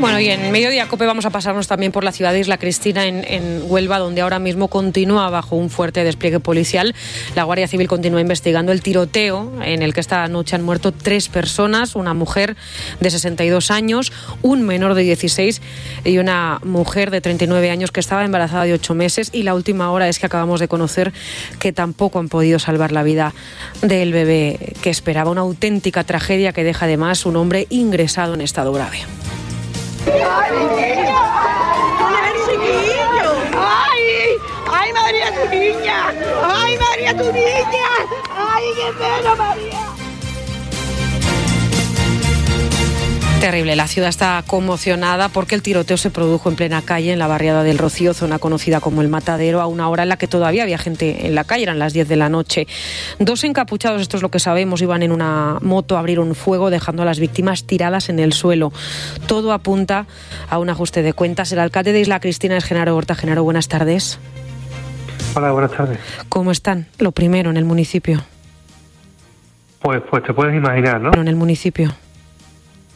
Bueno, y en Mediodía Cope vamos a pasarnos también por la ciudad de Isla Cristina, en Huelva, donde ahora mismo continúa bajo un fuerte despliegue policial. La Guardia Civil continúa investigando el tiroteo en el que esta noche han muerto 3 personas, una mujer de 62 años, un menor de 16 y una mujer de 39 años que estaba embarazada de 8 meses. Y la última hora es que acabamos de conocer que tampoco han podido salvar la vida del bebé que esperaba. Una auténtica tragedia que deja además un hombre ingresado en estado grave. ¡Ay, niña! ¡Ay, chiquillo! ¡Ay! ¡Ay, María, tu niña! ¡Ay, María, tu niña! ¡Ay, qué pena, María! Terrible, la ciudad está conmocionada porque el tiroteo se produjo en plena calle en la barriada del Rocío, zona conocida como El Matadero, a una hora en la que todavía había gente en la calle, eran las 10 de la noche. 2 encapuchados, esto es lo que sabemos, iban en una moto, abrieron fuego dejando a las víctimas tiradas en el suelo. Todo apunta a un ajuste de cuentas. El alcalde de Isla Cristina es Genaro Horta. Genaro, buenas tardes. Hola, buenas tardes. ¿Cómo están? Lo primero en el municipio. Pues te puedes imaginar, ¿no? En el municipio.